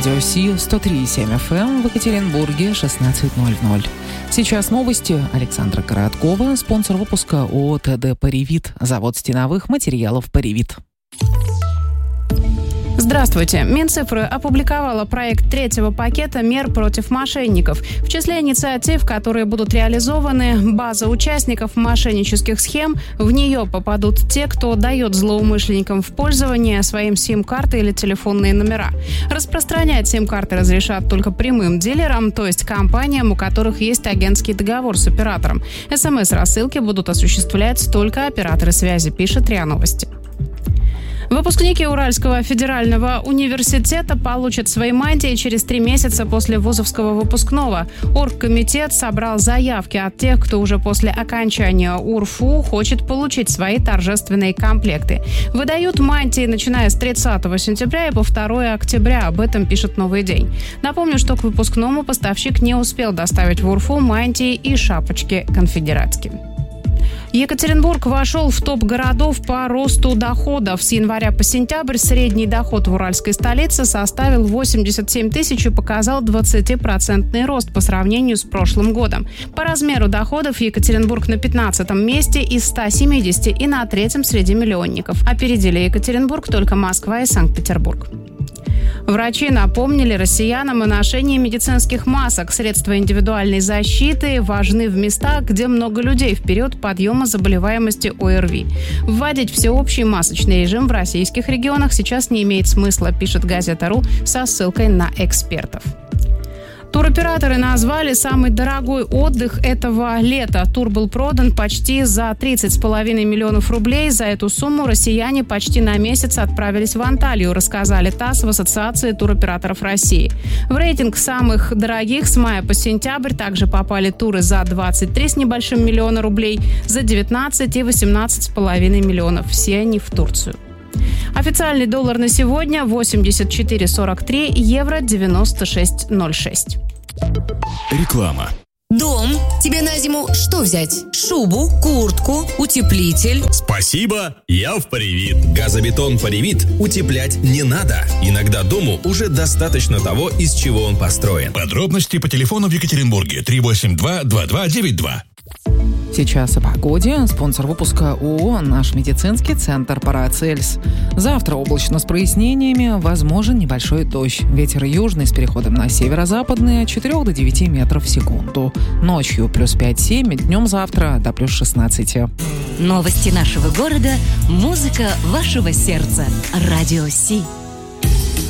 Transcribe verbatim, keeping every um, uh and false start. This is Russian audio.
Радио Си, сто три и семь эф эм, в Екатеринбурге, шестнадцать ноль ноль. Сейчас новости. Александра Короткова, спонсор выпуска ООО ТД «Паривит», завод стеновых материалов «Паривит». Здравствуйте. Минцифры опубликовала проект третьего пакета мер против мошенников. В числе инициатив, которые будут реализованы, база участников мошеннических схем. В нее попадут те, кто дает злоумышленникам в пользование своим сим-карты или телефонные номера. Распространять сим-карты разрешат только прямым дилерам, то есть компаниям, у которых есть агентский договор с оператором. СМС-рассылки будут осуществлять только операторы связи, пишет РИА Новости. Выпускники Уральского федерального университета получат свои мантии через три месяца после вузовского выпускного. Оргкомитет собрал заявки от тех, кто уже после окончания УрФУ хочет получить свои торжественные комплекты. Выдают мантии, начиная с тридцатого сентября и по второго октября. Об этом пишет «Новый день». Напомню, что к выпускному поставщик не успел доставить в УрФУ мантии и шапочки конфедератские. Екатеринбург вошел в топ городов по росту доходов. С января по сентябрь средний доход в уральской столице составил восемьдесят семь тысяч и показал двадцатипроцентный рост по сравнению с прошлым годом. По размеру доходов Екатеринбург на пятнадцатом месте из ста семидесяти и на третьем среди миллионников. Опередили Екатеринбург только Москва и Санкт-Петербург. Врачи напомнили россиянам о ношении медицинских масок. Средства индивидуальной защиты важны в местах, где много людей, в период подъема заболеваемости ОРВИ. Вводить всеобщий масочный режим в российских регионах сейчас не имеет смысла, пишет газета.ру со ссылкой на экспертов. Туроператоры назвали самый дорогой отдых этого лета. Тур был продан почти за тридцать с половиной миллионов рублей. За эту сумму россияне почти на месяц отправились в Анталию, рассказали ТАСС в Ассоциации туроператоров России. В рейтинг самых дорогих с мая по сентябрь также попали туры за двадцать три с небольшим миллиона рублей, за девятнадцать и восемнадцать с половиной миллионов. Все они в Турцию. Официальный доллар на сегодня восемьдесят четыре сорок три, евро девяносто шесть ноль шесть. Реклама. Дом. Тебе на зиму что взять? Шубу, куртку, утеплитель? Спасибо, я в Паривит. Газобетон Паривит утеплять не надо. Иногда дому уже достаточно того, из чего он построен. Подробности по телефону в Екатеринбурге три восемь два два два девять два. Сейчас о погоде. Спонсор выпуска ООО «Наш медицинский центр Парацельс». Завтра облачно с прояснениями, возможен небольшой дождь. Ветер южный с переходом на северо-западный от четырёх до девяти метров в секунду. Ночью плюс пять-семь, днем завтра до плюс шестнадцати. Новости нашего города, музыка вашего сердца. Радио Си.